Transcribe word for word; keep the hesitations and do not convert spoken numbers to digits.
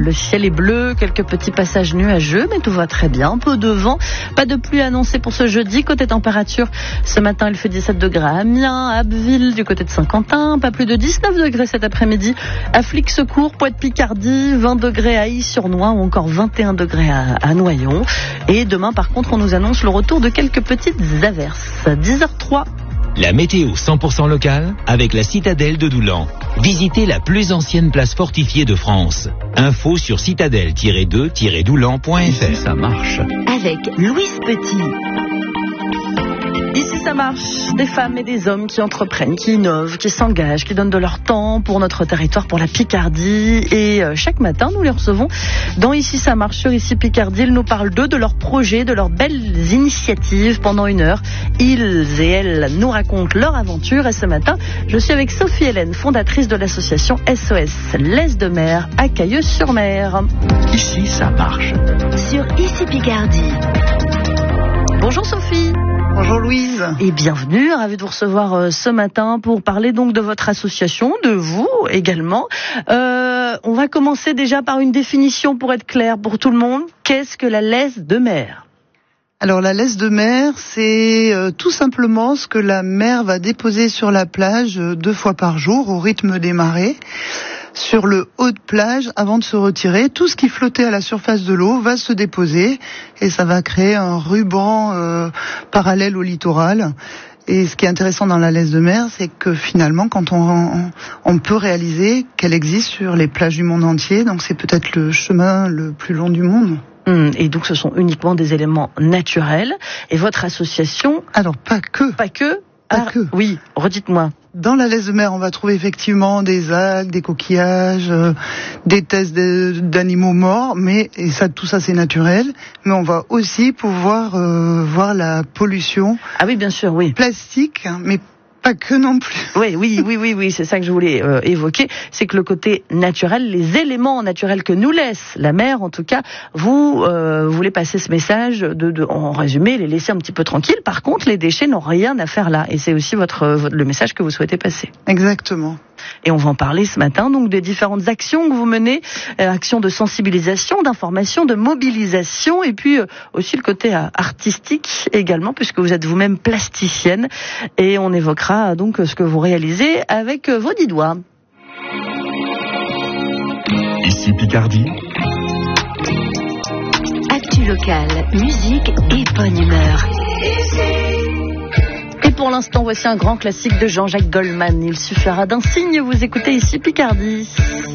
Le ciel est bleu, quelques petits passages nuageux, mais tout va très bien. Peu de vent, pas de pluie annoncée pour ce jeudi. Côté température, ce matin, il fait dix-sept degrés à Amiens, à Abbeville, du côté de Saint-Quentin. Pas plus de dix-neuf degrés cet après-midi à Flix-Secours, Pointe-Picardie, vingt degrés à Ille-sur-Noix ou encore vingt et un degrés à, à Noyon. Et demain, par contre, on nous annonce le retour de quelques petites averses. dix heures trois. La météo cent pour cent locale avec la citadelle de Doulan. Visitez la plus ancienne place fortifiée de France. Info sur citadelle tiret deux tiret doulan point f r. Ça marche. Avec Louise Petit. Ici, ça marche. Des femmes et des hommes qui entreprennent, qui innovent, qui s'engagent, qui donnent de leur temps pour notre territoire, pour la Picardie. Et euh, chaque matin, nous les recevons dans Ici, ça marche sur Ici Picardie. Ils nous parlent d'eux, de leurs projets, de leurs belles initiatives pendant une heure. Ils et elles nous racontent leur aventure. Et ce matin, je suis avec Sophie Hélène, fondatrice de l'association S O S Laisse de Mer à Cailleux-sur-Mer. Ici, ça marche. Sur Ici Picardie. Bonjour Sophie. Bonjour Louise. Et bienvenue, ravi de vous recevoir euh, ce matin pour parler donc de votre association, de vous également. Euh, on va commencer déjà par une définition pour être clair pour tout le monde. Qu'est-ce que la laisse de mer ? Alors la laisse de mer, c'est euh, tout simplement ce que la mer va déposer sur la plage euh, deux fois par jour au rythme des marées. Sur le haut de plage, avant de se retirer, tout ce qui flottait à la surface de l'eau va se déposer et ça va créer un ruban euh, parallèle au littoral. Et ce qui est intéressant dans la laisse de mer, c'est que finalement, quand on, on peut réaliser qu'elle existe sur les plages du monde entier, donc c'est peut-être le chemin le plus long du monde. Et donc ce sont uniquement des éléments naturels. Et votre association... Alors pas que. Pas que Pas ah, que. Oui, redites-moi. Dans la laisse de mer, on va trouver effectivement des algues, des coquillages, euh, des tests de, d'animaux morts, mais et ça, tout ça, c'est naturel. Mais on va aussi pouvoir euh, voir la pollution. Ah oui, bien sûr, oui. Plastique, mais pas que non plus. Oui, oui, oui, oui, oui, c'est ça que je voulais euh, évoquer. C'est que le côté naturel, les éléments naturels que nous laisse la mer, en tout cas, vous euh, voulez passer ce message de, de, en résumé, les laisser un petit peu tranquilles. Par contre, les déchets n'ont rien à faire là, et c'est aussi votre, votre le message que vous souhaitez passer. Exactement. Et on va en parler ce matin, donc des différentes actions que vous menez, euh, actions de sensibilisation, d'information, de mobilisation, et puis euh, aussi le côté euh, artistique également, puisque vous êtes vous-même plasticienne, et on évoquera donc ce que vous réalisez avec euh, vos dix doigts. Ici Picardie. Actu locale, musique et bonne humeur. Et pour l'instant, voici un grand classique de Jean-Jacques Goldman. Il suffira d'un signe, vous écoutez Ici Picardie.